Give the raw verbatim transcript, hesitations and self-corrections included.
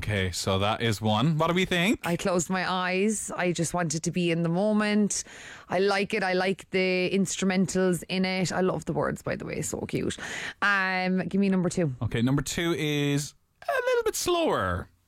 Okay, so that is one. What do we think? I closed my eyes. I just wanted to be in the moment. I like it. I like the instrumentals in it. I love the words, by the way. So cute. Um, give me number two. Okay, number two is a little bit slower.